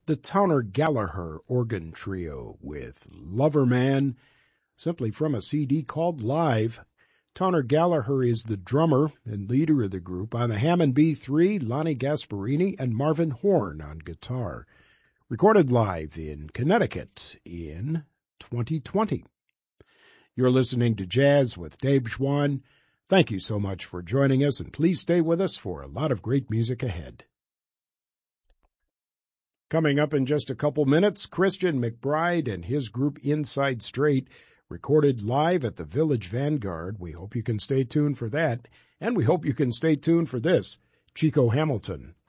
the Towner Gallagher Organ Trio with Lover Man, simply from a CD called Live. Towner Gallagher is the drummer and leader of the group. On the Hammond B3, Lonnie Gasparini and Marvin Horn on guitar. Recorded live in Connecticut in 2020. You're listening to Jazz with Dave Schwann. Thank you so much for joining us, and please stay with us for a lot of great music ahead. Coming up in just a couple minutes, Christian McBride and his group Inside Straight, recorded live at the Village Vanguard. We hope you can stay tuned for that, and we hope you can stay tuned for this, Chico Hamilton